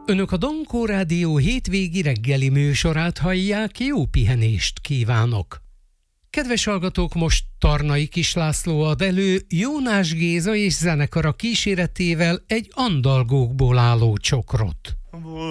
Önök a Dankó Rádió hétvégi reggeli műsorát hallják, jó pihenést kívánok! Kedves hallgatók, most Tarnai Kis László ad elő Jónás Géza és zenekara kíséretével egy andalgókból álló csokrot.